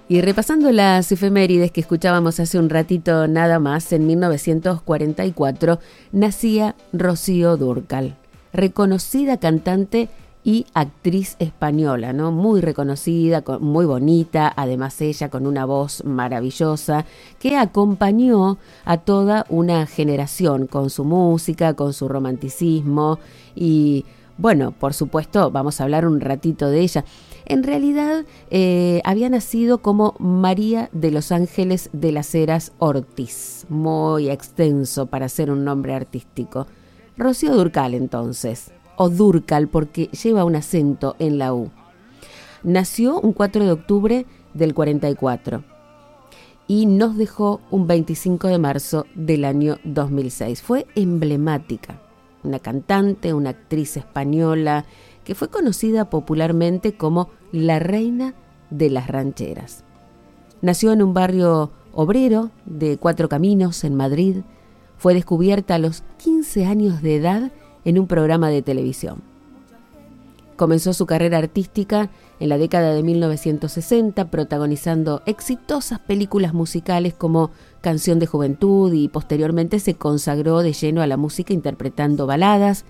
Y repasando las efemérides que escuchábamos hace un ratito nada más, en 1944 nacía Rocío Dúrcal, reconocida cantante y actriz española, ¿no? Muy reconocida, muy bonita, además ella con una voz maravillosa, que acompañó a toda una generación con su música, con su romanticismo y, bueno, por supuesto, vamos a hablar un ratito de ella. En realidad había nacido como María de los Ángeles de las Heras Ortiz, muy extenso para ser un nombre artístico. Rocío Dúrcal entonces, o Dúrcal porque lleva un acento en la U. Nació un 4 de octubre del 44 y nos dejó un 25 de marzo del año 2006. Fue emblemática, una cantante, una actriz española que fue conocida popularmente como la reina de las rancheras. Nació en un barrio obrero de Cuatro Caminos, en Madrid. Fue descubierta a los 15 años de edad en un programa de televisión. Comenzó su carrera artística en la década de 1960, protagonizando exitosas películas musicales como Canción de Juventud, y posteriormente se consagró de lleno a la música interpretando baladas,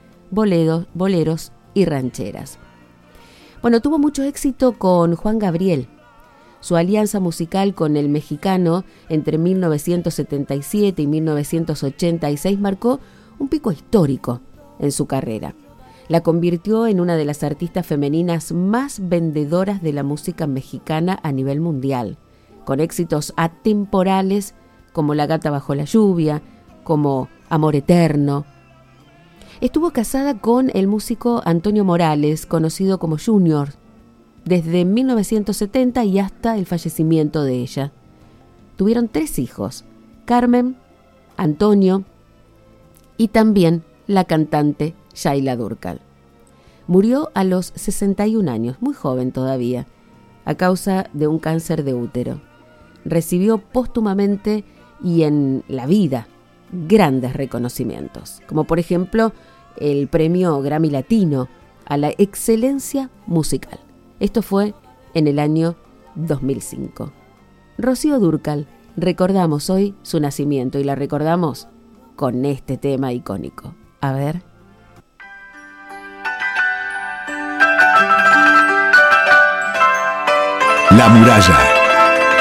boleros y rancheras. Bueno, tuvo mucho éxito con Juan Gabriel. Su alianza musical con el mexicano entre 1977 y 1986 marcó un pico histórico en su carrera. La convirtió en una de las artistas femeninas más vendedoras de la música mexicana a nivel mundial, con éxitos atemporales como La Gata Bajo la Lluvia, como Amor Eterno. Estuvo casada con el músico Antonio Morales, conocido como Junior, desde 1970 y hasta el fallecimiento de ella. Tuvieron 3 hijos, Carmen, Antonio y también la cantante Shaila Dúrcal. Murió a los 61 años, muy joven todavía, a causa de un cáncer de útero. Recibió póstumamente y en la vida grandes reconocimientos, como por ejemplo el premio Grammy Latino a la excelencia musical. Esto fue en el año 2005. Rocío Dúrcal, recordamos hoy su nacimiento y la recordamos con este tema icónico. A ver. La muralla.